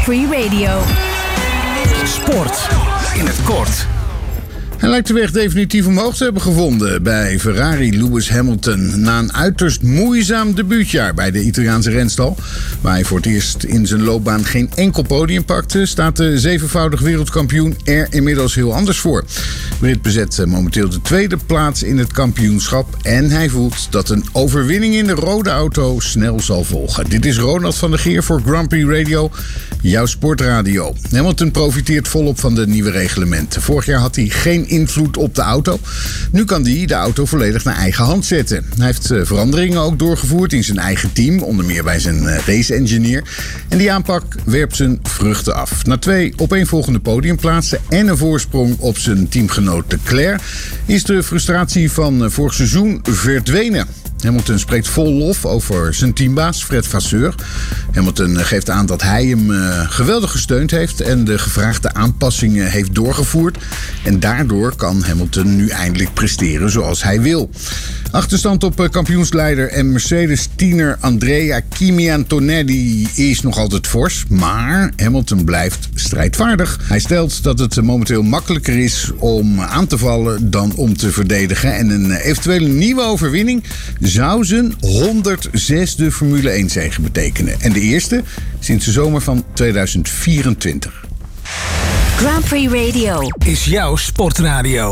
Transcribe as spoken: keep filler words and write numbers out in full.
Grand Prix Radio. Sport in het kort. Hij lijkt de weg definitief omhoog te hebben gevonden bij Ferrari Lewis Hamilton. Na een uiterst moeizaam debuutjaar bij de Italiaanse renstal, waar hij voor het eerst in zijn loopbaan geen enkel podium pakte, staat de zevenvoudig wereldkampioen er inmiddels heel anders voor. Brit bezet momenteel de tweede plaats in het kampioenschap en hij voelt dat een overwinning in de rode auto snel zal volgen. Dit is Ronald van der Geer voor Grand Prix Radio, jouw sportradio. Hamilton profiteert volop van de nieuwe reglementen. Vorig jaar had hij geen invloed op de auto. Nu kan hij de auto volledig naar eigen hand zetten. Hij heeft veranderingen ook doorgevoerd in zijn eigen team, onder meer bij zijn race-engineer. En die aanpak werpt zijn vruchten af. Na twee opeenvolgende podiumplaatsen en een voorsprong op zijn teamgenoot Leclerc is de frustratie van vorig seizoen verdwenen. Hamilton spreekt vol lof over zijn teambaas Fred Vasseur. Hamilton geeft aan dat hij hem uh, geweldig gesteund heeft en de gevraagde aanpassingen heeft doorgevoerd. En daardoor kan Hamilton nu eindelijk presteren zoals hij wil. Achterstand op kampioensleider en Mercedes-tiener Andrea Kimi Antonelli is nog altijd fors, maar Hamilton blijft strijdvaardig. Hij stelt dat het momenteel makkelijker is om aan te vallen dan om te verdedigen. En een eventuele nieuwe overwinning zou zijn honderdzesde Formule één zege betekenen. En de eerste sinds de zomer van tweeduizend vierentwintig. Grand Prix Radio Is jouw sportradio.